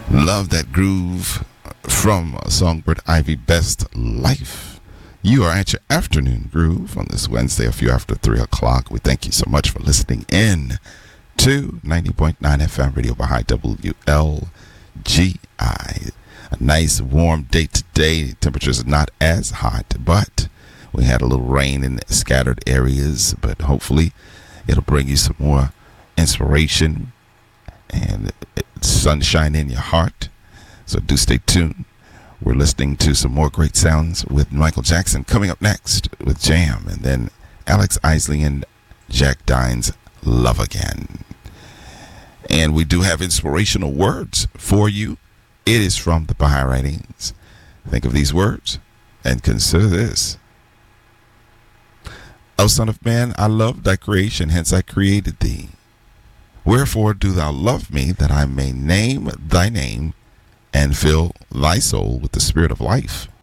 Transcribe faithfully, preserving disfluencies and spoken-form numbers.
Love that groove from Songbird Ivy, Best Life. You are at your afternoon groove on this Wednesday, a few after three o'clock. We thank you so much for listening in to ninety point nine F M Radio Baha'i W L G I. A nice warm day today. Temperatures are not as hot, but we had a little rain in scattered areas, but hopefully it'll bring you some more inspiration and sunshine in your heart. So do stay tuned. We're listening to some more great sounds with Michael Jackson coming up next with Jam, and then Alex Isley and Jack Dines, Love Again. And we do have inspirational words for you. It is from the Baha'i Writings. Think of these words and consider this. O Son of Man, I love thy creation, hence I created thee. Wherefore do thou love me, that I may name thy name and fill thy soul with the spirit of life.